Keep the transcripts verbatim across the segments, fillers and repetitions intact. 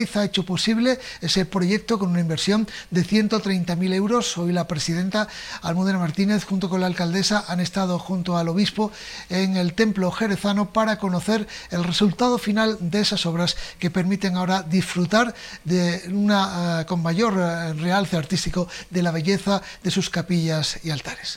ha hecho posible ese proyecto con una inversión de ciento treinta mil euros. Hoy la presidenta Almudena Martínez junto con la alcaldesa han estado junto al obispo en el templo jerezano para conocer el resultado final de esas obras que permiten ahora disfrutar de una, uh, con mayor uh, realce artístico de la belleza de sus capillas y altares.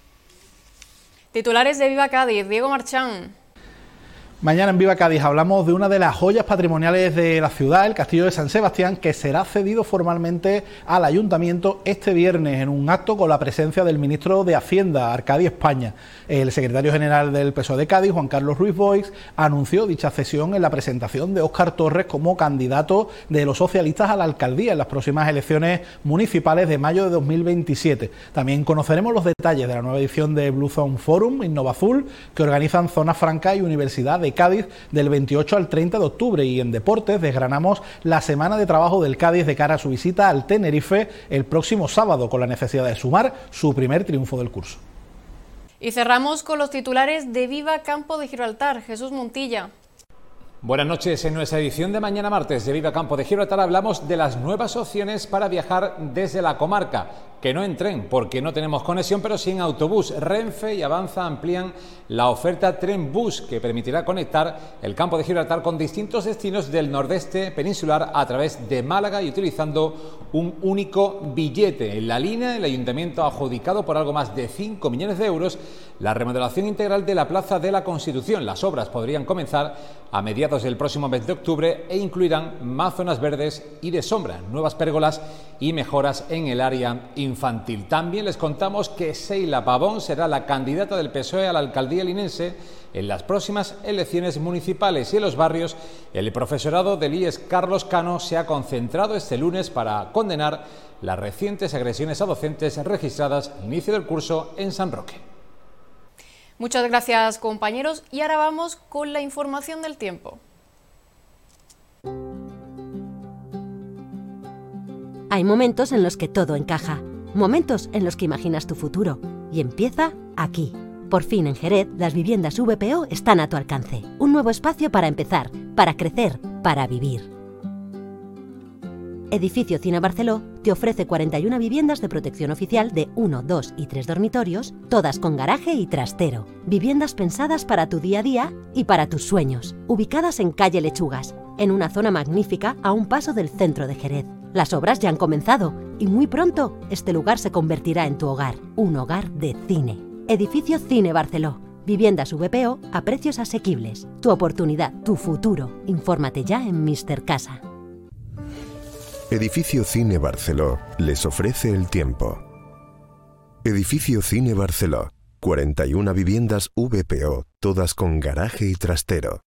Titulares de Viva Cádiz, Diego Marchán. Mañana en Viva Cádiz hablamos de una de las joyas patrimoniales de la ciudad, el Castillo de San Sebastián, que será cedido formalmente al Ayuntamiento este viernes en un acto con la presencia del ministro de Hacienda, Arcadi España. El secretario general del P S O E de Cádiz, Juan Carlos Ruiz Boix, anunció dicha cesión en la presentación de Óscar Torres como candidato de los socialistas a la alcaldía en las próximas elecciones municipales de mayo de dos mil veintisiete. También conoceremos los detalles de la nueva edición de Blue Zone Forum Innova Azul, que organizan Zona Franca y Universidad de Cádiz del veintiocho al treinta de octubre, y en deportes desgranamos la semana de trabajo del Cádiz de cara a su visita al Tenerife el próximo sábado, con la necesidad de sumar su primer triunfo del curso. Y cerramos con los titulares de Viva Campo de Gibraltar. Jesús Montilla. Buenas noches. En nuestra edición de mañana martes de Viva Campo de Gibraltar hablamos de las nuevas opciones para viajar desde la comarca, que no en tren porque no tenemos conexión, pero sí en autobús. Renfe y Avanza amplían la oferta Tren Bus, que permitirá conectar el Campo de Gibraltar con distintos destinos del nordeste peninsular a través de Málaga y utilizando un único billete. En la línea, el Ayuntamiento ha adjudicado por algo más de cinco millones de euros la remodelación integral de la Plaza de la Constitución. Las obras podrían comenzar a mediados del próximo mes de octubre e incluirán más zonas verdes y de sombra, nuevas pérgolas y mejoras en el área infantil. También les contamos que Sheila Pavón será la candidata del P S O E a la alcaldía linense en las próximas elecciones municipales, y en los barrios el profesorado del I E S Carlos Cano se ha concentrado este lunes para condenar las recientes agresiones a docentes registradas al inicio del curso en San Roque. Muchas gracias, compañeros, y ahora vamos con la información del tiempo. Hay momentos en los que todo encaja, momentos en los que imaginas tu futuro, y empieza aquí. Por fin en Jerez, las viviendas V P O están a tu alcance. Un nuevo espacio para empezar, para crecer, para vivir. Edificio Cine Barceló te ofrece cuarenta y una viviendas de protección oficial de uno, dos y tres dormitorios, todas con garaje y trastero. Viviendas pensadas para tu día a día y para tus sueños. Ubicadas en calle Lechugas, en una zona magnífica a un paso del centro de Jerez. Las obras ya han comenzado y muy pronto este lugar se convertirá en tu hogar, un hogar de cine. Edificio Cine Barceló. Viviendas V P O a precios asequibles. Tu oportunidad, tu futuro. Infórmate ya en míster Casa. Edificio Cine Barceló les ofrece el tiempo. Edificio Cine Barceló. cuarenta y una viviendas V P O, todas con garaje y trastero.